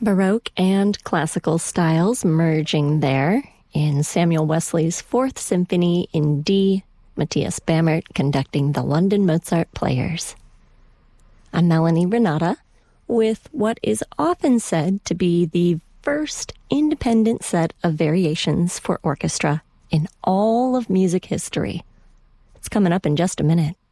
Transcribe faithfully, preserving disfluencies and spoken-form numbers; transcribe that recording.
Baroque and classical styles merging there in Samuel Wesley's Fourth Symphony in D, Matthias Bamert conducting the London Mozart Players. I'm Melanie Renata with what is often said to be the first independent set of variations for orchestra in all of music history. It's coming up in just a minute.